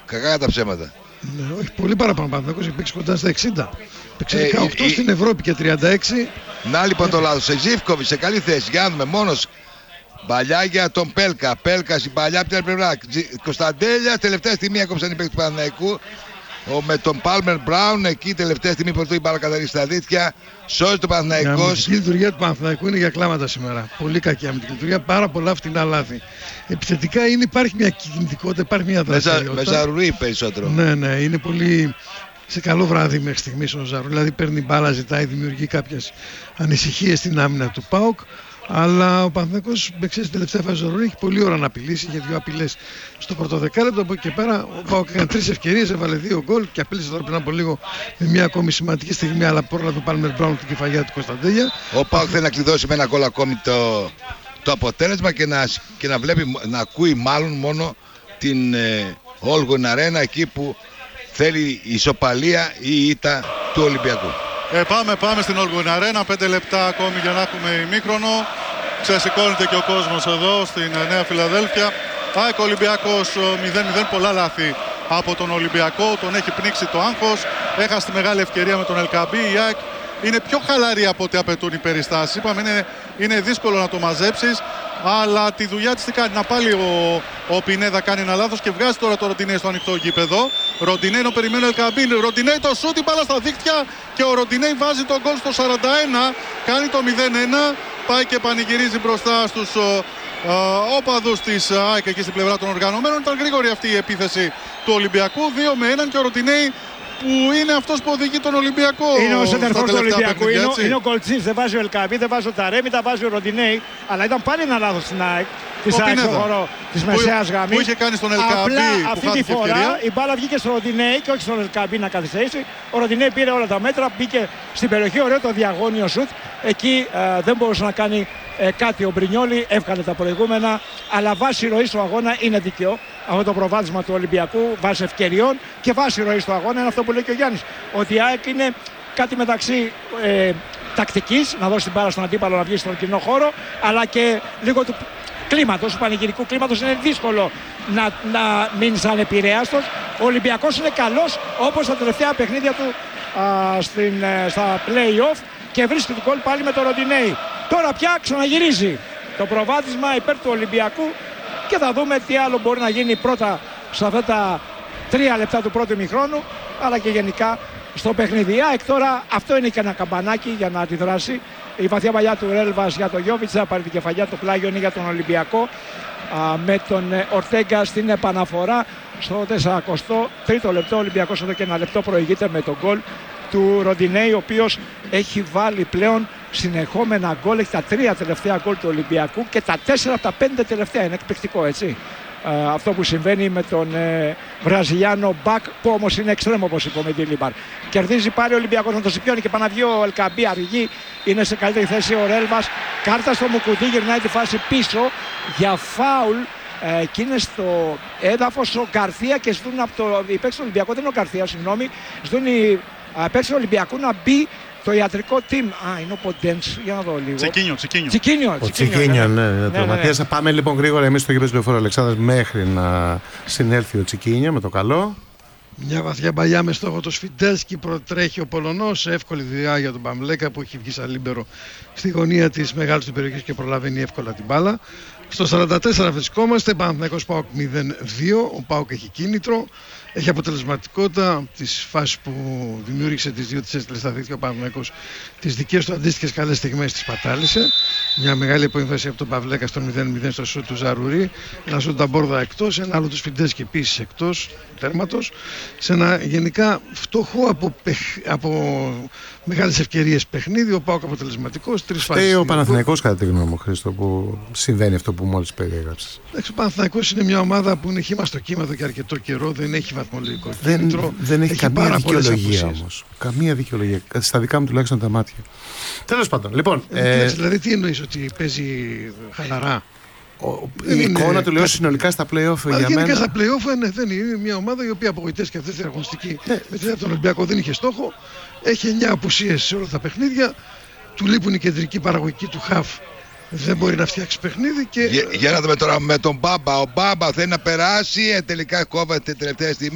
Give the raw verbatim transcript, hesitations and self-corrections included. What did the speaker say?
Κακά τα ψέματα. Ναι, όχι, πολύ παραπάνω. Παναθηναϊκός έχει παίξει κοντά στα εξήντα. Παίξει δεκαοκτώ ε, στην Ευρώπη και τριάντα έξι. Να λοιπόν το λάθος. Σε Ζίβκοβιτ σε καλή θέση. Για να δούμε. Μόνος παλιά για τον Πέλκα. Πέλκα στην παλιά από την άλλη πλευρά. Κωνσταντέλια τελευταία στιγμή έκοψαν οι παίκτες του Παναθηναϊκού. Ο, με τον Πάλμερ Μπράουν εκεί τελευταία στιγμή που η μπάλα καταρρεί στα δίχτυα. Σώζει το Παναθηναϊκός. Η αμυντική λειτουργία του Παναθηναϊκού είναι για κλάματα σήμερα. Πολύ κακή αμυντική λειτουργία. Πάρα πολλά φτηνά λάθη. Επιθετικά είναι, υπάρχει μια κινητικότητα, υπάρχει μια δραστηριότητα. Με Ζαρουρί περισσότερο. Ναι, ναι, είναι πολύ σε καλό βράδυ μέχρι στιγμής ο Ζαρουρί. Δηλαδή παίρνει μπάλα, ζητάει, δημιουργεί κάποιες ανησυχίες στην άμυνα του ΠΑΟΚ. Αλλά ο Παναθηναϊκός μπεξέ στην τελευταία φάση του έχει πολύ ώρα να απειλήσει για δύο απειλές στο πρώτο δεκάλεπτο. Από εκεί και πέρα ο ΠΑΟΚ έκανε τρεις ευκαιρίες, έβαλε δύο γκολ και απείλησε τώρα πριν από λίγο με μια ακόμη σημαντική στιγμή. Αλλά πρόλαβε ο Πάλμερ Μπράουν την κεφαλιά του Κωνσταντέλια. Ο ΠΑΟΚ θέλει να κλειδώσει με ένα γκολ ακόμη το, το αποτέλεσμα και να, και να βλέπει, να ακούει μάλλον μόνο την ε, Όλγον Αρένα εκεί που θέλει ισοπαλία ή ήττα του Ολυμπιακού. Ε, πάμε, πάμε στην Όλγον Αρένα. Πέντε λεπτά ακόμη για να έχουμε ημίχρονο. Ξεσηκώνεται και ο κόσμος εδώ στην Νέα Φιλαδέλφια. ΑΕΚ Ολυμπιακός μηδέν μηδέν. Πολλά λάθη από τον Ολυμπιακό. Τον έχει πνίξει το άγχος. Έχασε τη μεγάλη ευκαιρία με τον Ελκαμπή. Η ΑΕΚ είναι πιο χαλαρή από ό,τι απαιτούν οι περιστάσεις. Είπαμε είναι, είναι δύσκολο να το μαζέψεις. Αλλά τη δουλειά της τι κάνει? Να πάλι ο, ο Πινέδα κάνει ένα λάθος και βγάζει τώρα το Ροντινέι στο ανοιχτό γήπεδο. Ροντινέι ενώ περιμένει ο Ελκαμπή. Ροντινέι το σούτ, η μπάλα στα δίκτυα και ο Ροντινέι βάζει τον γκολ στο σαράντα ένα. Κάνει το μηδέν ένα. Πάει και πανηγυρίζει μπροστά στους uh, uh, όπαδους της ΑΕΚ εκεί στην πλευρά των οργανωμένων. Ήταν γρήγορη αυτή η επίθεση του Ολυμπιακού. δύο με ένα και ο Ροντινέι που είναι αυτός που οδηγεί τον Ολυμπιακό. Είναι ο σεντερφόρ του Ολυμπιακού. Είναι, είναι ο Κολτσής. Δεν βάζει ο Ελκαμπή, δεν βάζει ο Ταρέμι, τα βάζει ο Ροντινέι. Αλλά ήταν πάλι ένα λάθος στην ΑΕΚ. Της ΑΕΚ στον χώρο της μεσαίας γραμμής. Που είχε κάνει στον Ελκαμπή. Απλά που αυτή τη φορά ευκαιρία. Η μπάλα βγήκε στον Ροντινέι και όχι στον Ελκαμπή να καθυστερήσει. Ο Ροντινέι πήρε όλα τα μέτρα, μπήκε στην περιοχή. Ωραίο το διαγώνιο σουτ. Εκεί ε, δεν μπορούσε να κάνει ε, κάτι ο Μπρινιόλι. Έβγαλε τα προηγούμενα. Αλλά βάση ροή στο αγώνα είναι δίκαιο. Αυτό το προβάδισμα του Ολυμπιακού βάσει ευκαιριών και βάση ροή στο αγώνα είναι αυτό που λέει και ο Γιάννης. Ότι η ΑΕΚ είναι κάτι μεταξύ ε, τακτικής, να δώσει την μπάλα στον αντίπαλο να βγει στον κοινό χώρο, αλλά και λίγο του κλίματος, του πανηγυρικού κλίματος. Είναι δύσκολο να, να μείνει ανεπηρέαστος. Ο Ολυμπιακός είναι καλός όπως τα τελευταία παιχνίδια του α, στην, στα play-off και βρίσκει την γκολ πάλι με το Ροντινέι. Τώρα πια ξαναγυρίζει το προβάδισμα υπέρ του Ολυμπιακού και θα δούμε τι άλλο μπορεί να γίνει πρώτα σε αυτά τα τρία λεπτά του πρώτου ημιχρόνου, αλλά και γενικά στο παιχνίδι. Η ΑΕΚ τώρα αυτό είναι και ένα καμπανάκι για να αντιδράσει. Η βαθιά παλιά του Ρέλβας για τον Γιώβιτς, θα πάρει την κεφαλιά, το πλάγιο είναι για τον Ολυμπιακό α, με τον ε, Ορτέγκα στην επαναφορά στο σαράντα τρίτο λεπτό. Ο Ολυμπιακός εδώ και ένα λεπτό προηγείται με τον γκολ του Ροντινέι, ο οποίος έχει βάλει πλέον συνεχόμενα γκολ. Έχει τα τρία τελευταία γκολ του Ολυμπιακού και τα τέσσερα από τα πέντε τελευταία. Είναι εκπληκτικό, έτσι. Uh, αυτό που συμβαίνει με τον uh, Βραζιλιάνο Μπακ, που όμως είναι εξτρέμο, όπως είπε ο Μεντίλιμπαρ. Κερδίζει πάλι ο Ολυμπιακός με τον Σιπιόνι και παναβγεί ο Ελκαμπή, αργεί, είναι σε καλύτερη θέση ο Ρέλβας. Κάρτα στο Μουκουτί, γυρνάει τη φάση πίσω για φάουλ uh, και είναι στο έδαφος ο Γκαρθία και ζητούν από το η παίξη του Ολυμπιακού, δεν είναι ο Γκαρθία, συγγνώμη, ζητούν οι uh, παίξη του Ολυμπιακού να μπει το ιατρικό team. Α, είναι ο Ποντένς, για να δω λίγο. Τσικίνιο, Τσικίνιο. Τσικίνιο, ο Τσικίνιο, ναι, ναι, ναι, ναι, ναι. Θα πάμε λοιπόν γρήγορα εμείς στο γήπεδο του Λεωφόρου Αλεξάνδρας μέχρι να συνέλθει ο Τσικίνιο με το καλό. Μια βαθιά παλιά με στόχο το Σφιντέλσκι, προτρέχει ο Πολωνός. Εύκολη δουλειά για τον Παμλέκα που έχει βγει σαν λίμπερο στη γωνία της μεγάλης του περιοχής και προλαβαίνει εύκολα την μπάλα. Στο σαράντα τέσσερα βρισκόμαστε, Παναθηναϊκός ΠΑΟΚ μηδέν δύο. Ο ΠΑΟΚ έχει κίνητρο, έχει αποτελεσματικότητα τις φάσεις που δημιούργησε, τις δύο τις έστειλε στα δίκτυα ο Παναθηναϊκός, τις δικές του αντίστοιχες καλές στιγμές τις πατάλησε. Μια μεγάλη επέμβαση από τον Παυλέκα στο μηδέν μηδέν στο σούτ του Ζαρουρί, ένα σούτ Ταμπόρδα εκτός, ένα άλλο του Σφιντέλσκι επίσης εκτός τέρματος, σε ένα γενικά φτωχό από, παιχ... από μεγάλες ευκαιρίες παιχνίδι. Ο ΠΑΟΚ αποτελεσματικός, τρεις φάσεις. Φταίει ο Παναθηναϊκός κατά τη γνώμη μου, Χρήστο, που συμβαίνει αυτό που μόλις περιέγραψες. Ο Παναθηναϊκός είναι μια ομάδα που είναι χύμα στο κύμα εδώ και αρκετό καιρό, δεν έχει βαθμολογικό δεν, κίνητρο. Δεν έχει, έχει καμία δικαιολογία όμως. Καμία δικαιολογία. Στα δικά μου τουλάχιστον τα μάτια. Τέλος πάντων. Λοιπόν, ε, ε, δηλαδή, τι εννοείς, ότι παίζει χαλαρά? Ο, η εικόνα του λέω συνολικά στα play-off για γενικά μένα. Στα play-off ναι, δεν είναι μια ομάδα η οποία απογοητεύτηκε αυτή την αγωνιστική. Ναι. Με την τον Ολυμπιακό δεν είχε στόχο. Έχει εννιά απουσίες σε όλα τα παιχνίδια. Του λείπουν η κεντρική παραγωγική του χαφ. Δεν μπορεί να φτιάξει παιχνίδι. Και... Για, για να δούμε τώρα με τον Μπάμπα. Ο Μπάμπα θέλει να περάσει. Ε, τελικά κόβεται τελευταία στιγμή.